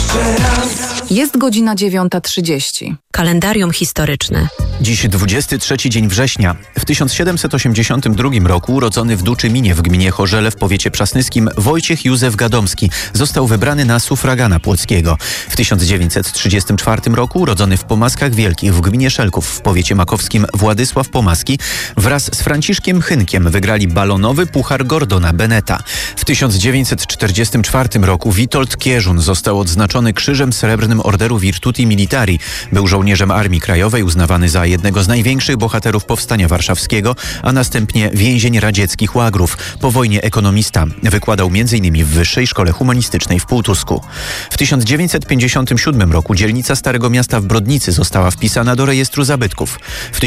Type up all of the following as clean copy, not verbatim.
Jest godzina 9:30. Kalendarium historyczne. Dziś 23 dzień września. W 1782 roku urodzony w Duczyminie w gminie Chorzele w powiecie przasnyskim Wojciech Józef Gadomski został wybrany na sufragana płockiego. W 1934 roku urodzony w Pomaskach Wielkich w gminie Szelków w powiecie makowskim Władysław Pomaski wraz z Franciszkiem Chynkiem wygrali balonowy Puchar Gordona Beneta. W 1944 roku Witold Kierzun został odznaczony Krzyżem Srebrnym Orderu Virtuti Militari. Był żołnierzem Armii Krajowej, uznawany za jednego z największych bohaterów Powstania Warszawskiego, a następnie więzień radzieckich łagrów. Po wojnie ekonomista. Wykładał m.in. w Wyższej Szkole Humanistycznej w Półtusku. W 1957 roku dzielnica Starego Miasta w Brodnicy została wpisana do rejestru zabytków. W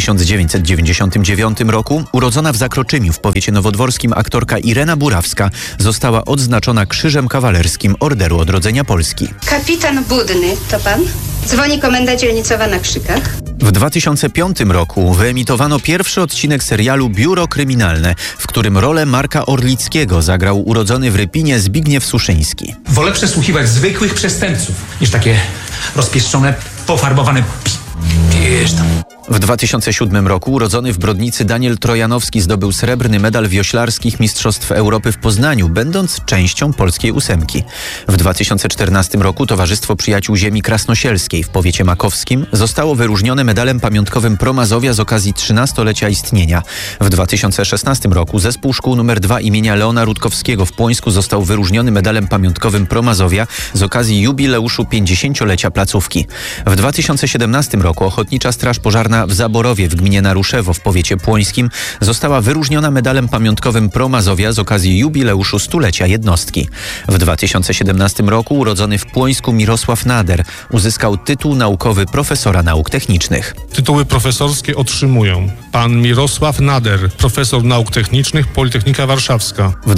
1999 roku urodzona w Zakroczymiu w powiecie nowodworskim aktorka Irena Burawska została odznaczona Krzyżem Kawalerskim Orderu Odrodzenia Polski. Kapitan Budny, to pan? Dzwoni komenda dzielnicowa na Krzykach. W 2005 roku wyemitowano pierwszy odcinek serialu Biuro Kryminalne, w którym rolę Marka Orlickiego zagrał urodzony w Rypinie Zbigniew Suszyński. Wolę przesłuchiwać zwykłych przestępców niż takie rozpieszczone, pofarbowane Wiesz tam. W 2007 roku urodzony w Brodnicy Daniel Trojanowski zdobył srebrny medal wioślarskich Mistrzostw Europy w Poznaniu, będąc częścią polskiej ósemki. W 2014 roku Towarzystwo Przyjaciół Ziemi Krasnosielskiej w powiecie makowskim zostało wyróżnione medalem pamiątkowym Pro Mazowia z okazji 13-lecia istnienia. W 2016 roku Zespół Szkół nr 2 imienia Leona Rutkowskiego w Płońsku został wyróżniony medalem pamiątkowym Pro Mazowia z okazji jubileuszu 50-lecia placówki. W 2017 roku Ochotnicza Straż Pożarna w Zaborowie w gminie Naruszewo w powiecie płońskim została wyróżniona medalem pamiątkowym Pro Mazowia z okazji jubileuszu 100-lecia jednostki. W 2017 roku urodzony w Płońsku Mirosław Nader uzyskał tytuł naukowy profesora nauk technicznych. Tytuły profesorskie otrzymują pan Mirosław Nader, profesor nauk technicznych, Politechnika Warszawska. W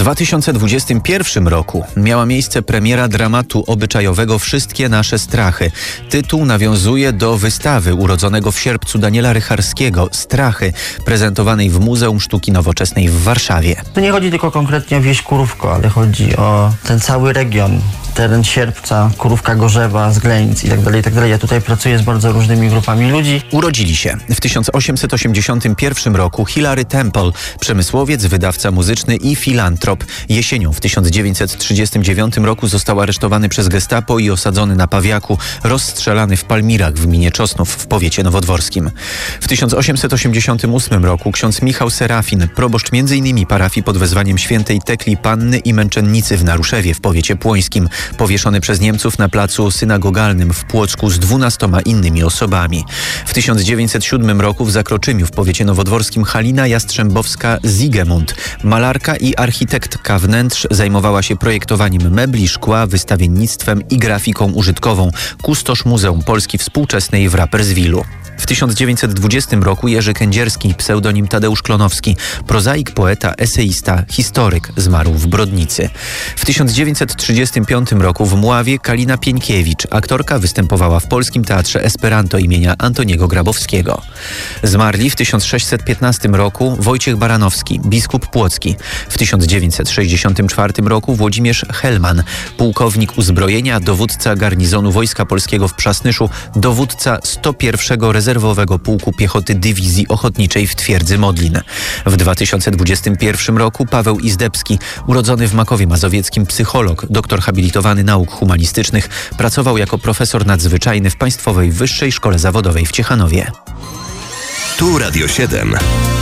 2021 roku miała miejsce premiera dramatu obyczajowego Wszystkie nasze strachy. Tytuł nawiązuje do wystawy urodzonego w sierpcu Daniela Rycharskiego Strachy, prezentowanej w Muzeum Sztuki Nowoczesnej w Warszawie. To nie chodzi tylko konkretnie o wieś Kurówko, ale chodzi o ten cały region, teren Sierpca, Kurówka, Gorzewa, Zglenic i tak dalej. Ja tutaj pracuję z bardzo różnymi grupami ludzi. Urodzili się w 1881 roku Hilary Temple, przemysłowiec, wydawca muzyczny i filantrop. Jesienią w 1939 roku został aresztowany przez gestapo i osadzony na Pawiaku, rozstrzelany w Palmirach w gminie Czosnów w powiecie nowodworskim. W 1888 roku ksiądz Michał Serafin, proboszcz m.in. parafii pod wezwaniem świętej Tekli Panny i Męczennicy w Naruszewie w powiecie płońskim, powieszony przez Niemców na placu synagogalnym w Płocku z 12 innymi osobami. W 1907 roku w Zakroczymiu w powiecie nowodworskim Halina Jastrzębowska-Zigemund, malarka i architektka wnętrz, zajmowała się projektowaniem mebli, szkła, wystawiennictwem i grafiką użytkową. Kustosz Muzeum Polski Współczesnej w Rapperswilu. W 1920 roku Jerzy Kędzierski, pseudonim Tadeusz Klonowski, prozaik, poeta, eseista, historyk, zmarł w Brodnicy. W 1935 roku w Mławie Kalina Pieńkiewicz, aktorka, występowała w Polskim Teatrze Esperanto imienia Antoniego Grabowskiego. Zmarli w 1615 roku Wojciech Baranowski, biskup płocki. W 1964 roku Włodzimierz Helman, pułkownik uzbrojenia, dowódca garnizonu Wojska Polskiego w Przasnyszu, dowódca 101 Rezerwowego Pułku Piechoty Dywizji Ochotniczej w Twierdzy Modlin. W 2021 roku Paweł Izdebski, urodzony w Makowie Mazowieckim psycholog, doktor habilitowany nauk humanistycznych, pracował jako profesor nadzwyczajny w Państwowej Wyższej Szkole Zawodowej w Ciechanowie. Tu Radio 7.